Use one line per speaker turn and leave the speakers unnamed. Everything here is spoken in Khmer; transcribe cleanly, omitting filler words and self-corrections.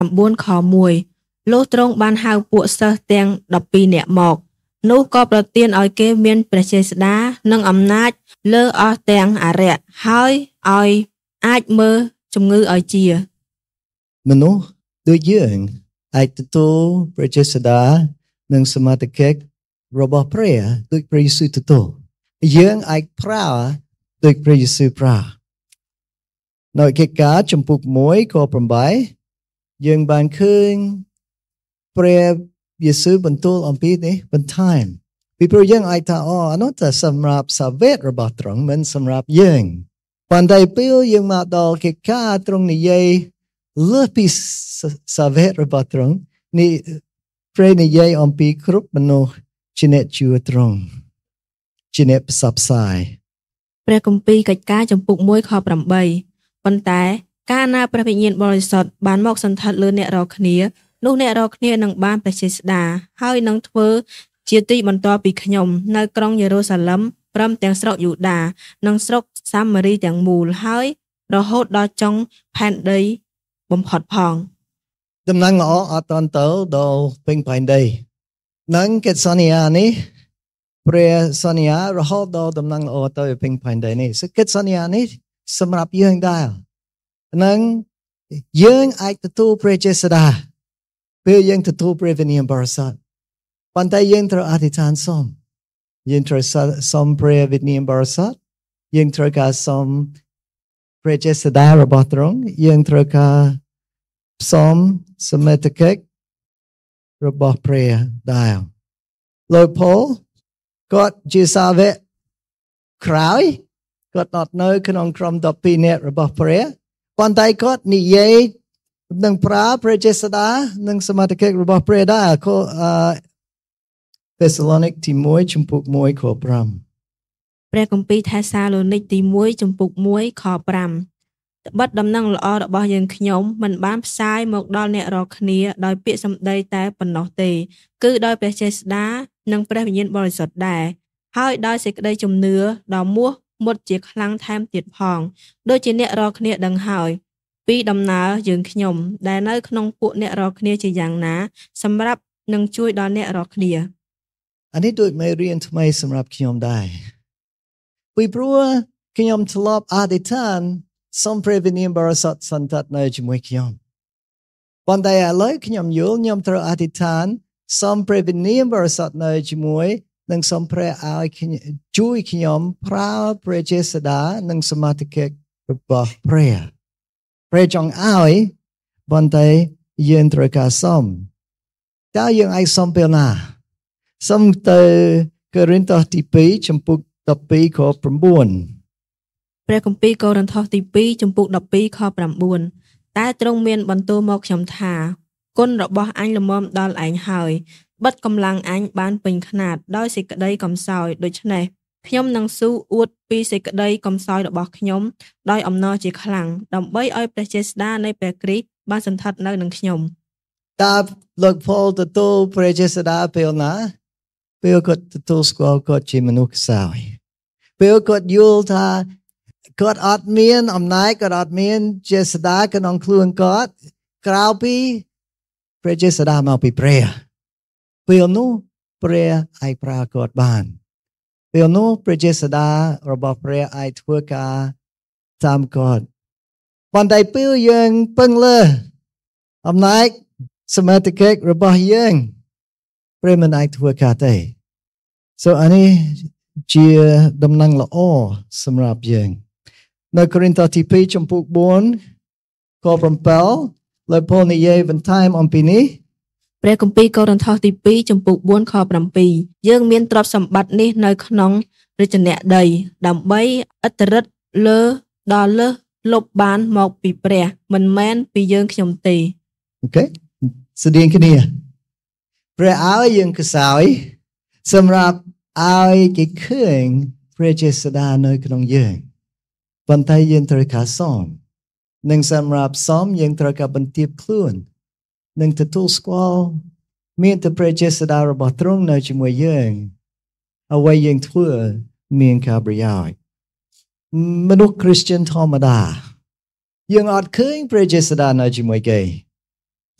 9 ខ 1 លុះទ្រង់បានហៅពួកសិស្សទាំង12នាក់មកនោះក៏ប្រទានឲ្យគេមានព្រះចេស្តានិងអំណាចលើអស់ទាំងអារក្សហើយឲ្យអាចមើលជំងឺឲ្យជា
មនុស្សដូចយើងអាចទទួលព្រះចេស្តានិងសមត្ថកិច្ចរបស់ព្រះដូចព្រះយេស៊ូវទទួលយើងអាចប្រើដូចព្រះយេស៊ូវប្រើនៅកិច្ចការចំពុក1ខ 8យើងបានឃើញព្រះយេស៊ូវបន្ទូលអំពីនេះបន្ថែមពីព្រោះយើងអាចថាអានោះតែសម្រាប់សាវករបស់ទ្រង់មិនសម្រាប់យើងប៉ុន្តែពេលយើងមកដល់កិច្ចការទ្រង់និយាយលើសពីសាវករបស់ទ្រង់នេះព្រះនិយាយអំពីគ្រប់មនុស្សជាអ្នកជឿទ្រង់ជាអ្នកផ្សព្វផ្សាយ
ព្រះគម្ពីរកិច្ចការចំពុក1ខ 8ប៉ុន្តែកាលណាព្រះវិញ្ញាណបរិសុទ្ធបានមកសន្ធិដ្ឋលើអ្នករាល់គ្នានោះអ្នករាល់គ្នានឹងបានព្រះចេស្តាហើយនឹងធ្វើជាទីបន្ទាល់ពីខ្ញុំនៅក្រុងយេរូសាឡឹមព្រមទាំងស្រុកយូដានិងស្រុកសាមារីទាំងមូលហើយរហូតដល់ចុងផែនដីបំផុតផង
ដំណឹងល្អអត់តន់ទៅដល់ពេញផែនដីនឹងកិច្ចសន្យានេះព្រះសន្យារហូតដល់ដំណឹងល្អទៅពេញផែនដីនេះកិច្ចសន្យានេះសម្រាប់យើងដែរនឹងយើងអាចទទួលព្រះចេស្តាពេលយើងទទួលព្រះវិញ្ញាណបរិសុទ្ធប៉ុន្តែយើងត្រូវអធិដ្ឋានសូមយើងត្រូវសូមព្រះវិញ្ញាណបរិសុទ្ធយើងត្រូវការសូមព្រះចេស្តារបស់ទ្រង់យើងត្រូវការសូមសមត្ថកិច្ចរបស់ព្រះដែរលោកប៉ូលគាត់ជាសាវកក្រោយគាត់អត់នៅក្នុងក្រុម12នាក់របស់ព្រះប៉ុន្តែគាត់និយាយនឹងប្រើព្រះចេស្តានិងសមត្ថកិច្ចរបស់ព្រះដែរទេសាឡូនីកទី1ចំពុក1ខ 5
ព្រះគម្ពីរថេសាឡូនីកទី1ចំពុក1ខ 5ត្បិតដំណឹងល្អរបស់យើងខ្ញុំមិនបានផ្សាយមកដល់អ្នករាល់គ្នាដោយពាក្យសម្ដីតែប៉ុណ្ណោះទេគឺដោយព្រះចេស្តានិងព្រះវិញ្ញាណបរិសុទ្ធដែរហើយដោយសេចក្តីជំនឿដ៏មោះមុតជាខ្លាំងថែមទៀតផងដូចជាអ្នករាល់គ្នាដឹងហើយពីដំណើរយើងខ្ញុំដែលនៅក្នុងពួកអ្នករាល់គ្នាជាយ៉ាងណាសម្រាប់នឹងជួយដល់អ្នករាល់គ្នា
អានេះដូចមេរៀនថ្មីសម្រាប់ខ្ញុំដែរពីព្រោះខ្ញុំធ្លាប់អធិដ្ឋានសូមព្រះវិញ្ញាណបរិសុទ្ធសន្ធិដ្ឋនៅជាមួយខ្ញុំប៉ុន្តែឥឡូវខ្ញុំយល់ខ្ញុំត្រូវអធិដ្ឋានសូមព្រះវិញ្ញាណបរិសុទ្ធនៅជាមួយនិងសូមព្រះឲ្យជួយខ្ញុំប្រើព្រះចេស្តានិងសមត្ថកិច្ចរបស់ព្រះចង់ឲ្យប៉ុន្តែយើងត្រូវការសូមតើយើងអាចសូមពេលណាសូមទៅកូរិនថូសទី2ចំពុក12ខ 9
ព្រះគម្ពីរកូរិនថូសទី2ចំពុក12ខ 9តែទ្រង់មានបន្ទូលមកខ្ញុំថាគុណរបស់អញល្មមដល់ឯងហើយបិទកម្លាំងអញបានពេញខ្នាតដោយសេចក្តីកំសោយដូច្នេះខ្ញុំនឹងស៊ូអួតពីសេចក្តីកំសោយរបស់ខ្ញុំដោយអំណរជាខ្លាំងដើម្បីឲ្យព្រះចេស្តានៃព្រះគ្រីស្ទបានសន្ធិដ្ឋនៅនឹងខ្ញុំ
តើលោកប៉ូលទទួលព្រះចេស្តាពេលណាពេលគាត់ទទួលស្គាល់គាត់ជាមនុស្សខ្សោយពេលគាត់យល់ថាគាត់អត់មានអំណាចគាត់អត់មានចេស្តាក្នុងខ្លួនគាត់ក្រៅពីព្រះចេស្តាមកពីព្រះពេលនោះព្រះអាចប្រើគាត់បានពេលនោះព្រះចេស្តារបស់ព្រះអាចធ្វើការតាមគាត់ប៉ុន្តែពេលយើងពឹងលើអំណាចសមត្ថកិច្ចរបស់យើងព្រះមិនអាចធ្វើការទេអានេះជាដំណឹងល្អសម្រាប់យើងនៅកូរិនថូសទី2ចំពុក4ខ 7លោកប៉ូលនិយាយបន្ថែមអំពីនេះ
ព្រះគម្ពីរកូរិនថូសទី2ចំពុក4ខ 7យើងមានទ្រព្យសម្បត្តិនេះនៅក្នុងរាជនៈដីដើម្បីឥទ្ធិឫទ្ធិលើដល់លើសលប់បានមកពីព្រះមិនមែនពីយើងខ្ញុំទេ
អូខេស្តៀងគ្នាព្រះឲ្យយើងខ្សោយសម្រាប់ឲ្យគេឃើញព្រះចេស្តានៅក្នុងយើងប៉ុន្តែយើងត្រូវការសូមនិងសម្រាប់សូមយើងត្រូវការបន្ទាបខ្លួននិងទទួលស្គាល់មានតែព្រះចេស្តារបស់ទ្រង់នៅជាមួយយើងអ្វីយើងធ្វើមានការប្រយោជន៍មនុស្សគ្រីស្ទានធម្មតាយើងអត់ឃើញព្រះចេស្តានៅជាមួយគេ